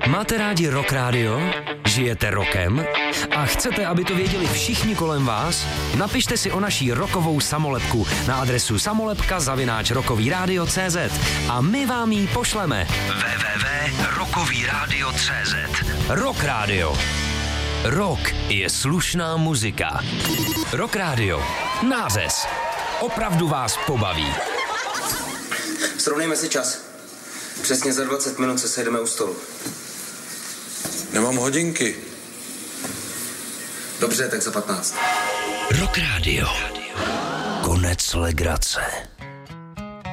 Máte rádi Rock Radio? Žijete rokem? A chcete, aby to věděli všichni kolem vás? Napište si o naší rockovou samolepku na adresu samolepka@rockovyradio.cz a my vám ji pošleme. www.rockovyradio.cz Rock Radio. Rock je slušná muzika. Rock Radio. Nářez. Opravdu vás pobaví. Srovnejme si čas. Přesně za 20 minut se sejdeme u stolu. Nemám hodinky. Dobře, tak za 15. Rock Radio. Konec legrace.